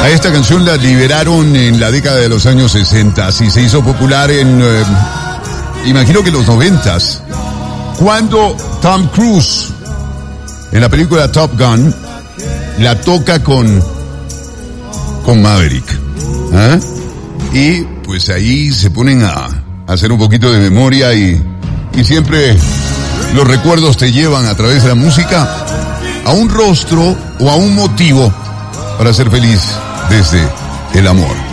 A esta canción la liberaron en la década de los años 60 y se hizo popular en, imagino que los 90s, cuando Tom Cruise, en la película Top Gun, la toca con Maverick. ¿Ah? Y pues ahí se ponen a hacer un poquito de memoria y siempre los recuerdos te llevan a través de la música a un rostro o a un motivo para ser feliz desde el amor.